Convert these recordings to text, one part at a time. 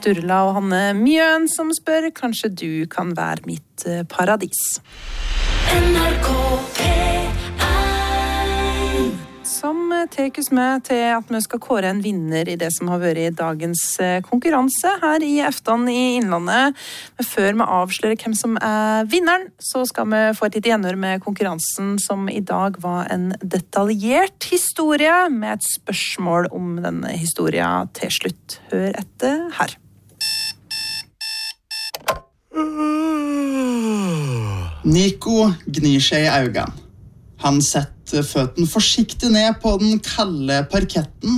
Durla og Hanne Mjøen som spør, kanskje du kan være mitt paradis. NRK som tekes med til at vi skal kåre en vinner i det som har vært dagens konkurranse her i Eftan i Innlandet. Men før vi avslører hvem som vinneren, så skal vi få et lite gjenhør med konkurransen som i dag var en detaljert historie med et spørsmål om denne historien til slutt. Hør etter her. Nico gnir seg i øynene. Han setter føtten forsiktig ned på den kalde parketten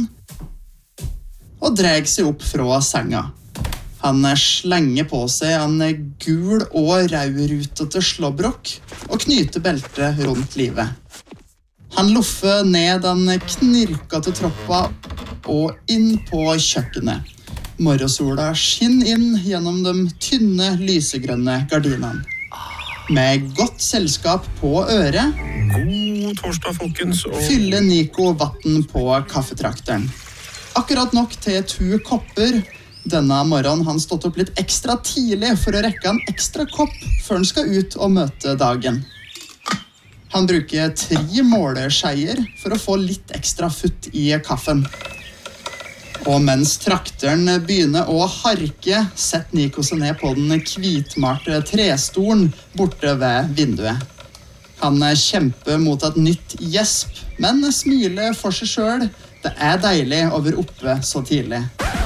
og drar seg opp fra senga. Han slenger på seg en gul og rødrutete slåbrok og knyter beltet rundt livet. Han luffer ned den knirkete troppa og inn på kjøkkenet. Morgensola skinner inn gjennom de tynne, lysegrønne gardinene. Med godt selskap på øret God torsdag, folkens. fyller Nico vatten på kaffetrakteren. Akkurat nok til 2 kopper. Denne morgenen har han stått opp litt ekstra tidlig for å rekke en ekstra kopp før han skal ut og møte dagen. Han bruker 3 måleskeier for å få litt ekstra futt i kaffen. Og mens trakteren begynner å harke, setter Nico seg ned på den hvitmalte trestolen borte ved vinduet. Han kjemper mot et nytt gjesp, men smiler for seg selv. Det deilig å være oppe så tidlig.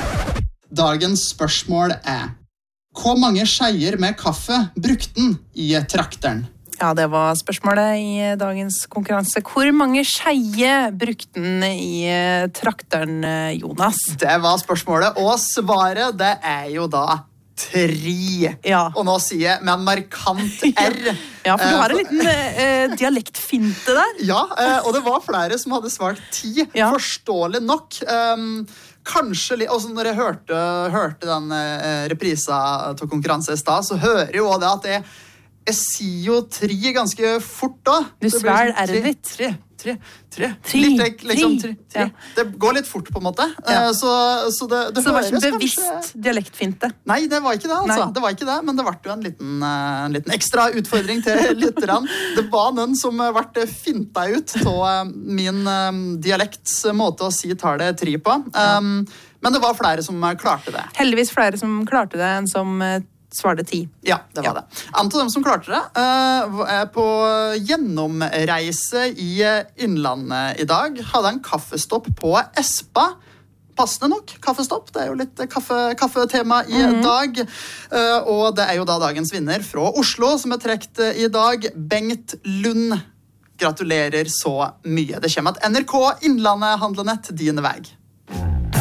Dagens spørsmål hvor mange skeier med kaffe brukte han i trakteren? Ja, det var spørsmålet i dagens konkurranse. Hvor mange skeier brukte den i trakteren, Jonas? Det var spørsmålet, og svaret det jo da 3. Ja. Og nå sier jeg med en markant R. Ja, for du har en liten dialektfinte der. Ja, og det var flere som hadde svart 10, Ja. forståelig nok. Kanskje, også når jeg hørte den reprisa til konkurranse i sted, så hører jeg jo også det at jeg sier jo 3 ganske fort da. Du svelger R-et ditt. 3. Tre. Ja. Det går litt fort på en måte. Ja. Så det Så det var ikke høres bevisst kanskje... dialektfinte? Nei, det var ikke det, altså. Nei. Det var ikke det, men det ble jo en liten ekstra utfordring til lytterne. Det var noen som ble finta ut av min dialekts måte å si tallet 3 på. Men det var flere som klarte det. Heldigvis flere som klarte det enn som svarte 10. Ja, det var det. En av dem som klarte det på gjennomreise i Innlandet i dag. Hadde en kaffestopp på Espa. Passende nok, kaffestopp. Det jo litt kaffetema i dag. Og det jo da dagens vinner fra Oslo som trekt i dag. Bengt Lund. Gratulerer så mye. Det kommer at NRK Innlandet handler nett din vei.